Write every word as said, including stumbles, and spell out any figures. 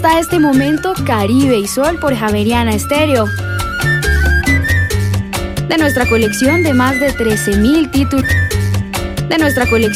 hasta este momento Caribe y Sol por Javeriana Estéreo. De nuestra colección de más de trece mil títulos. De nuestra colección